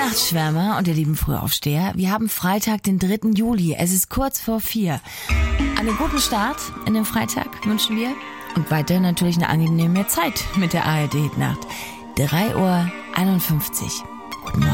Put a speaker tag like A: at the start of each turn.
A: Nachtschwärmer und ihr lieben Frühaufsteher, wir haben Freitag, den 3. Juli. Es ist kurz vor 4. Einen guten Start in den Freitag wünschen wir. Und weiter natürlich eine angenehme Zeit mit der ARD-Nacht. 3:51 Uhr.